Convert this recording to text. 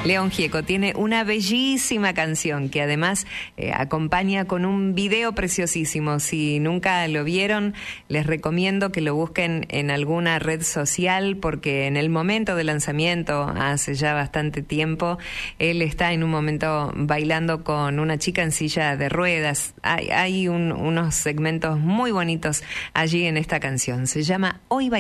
León Gieco tiene una bellísima canción que además acompaña con un video preciosísimo. Si nunca lo vieron, les recomiendo que lo busquen en alguna red social, porque en el momento del lanzamiento, hace ya bastante tiempo, él está en un momento bailando con una chica en silla de ruedas. Hay unos segmentos muy bonitos allí en esta canción. Se llama Hoy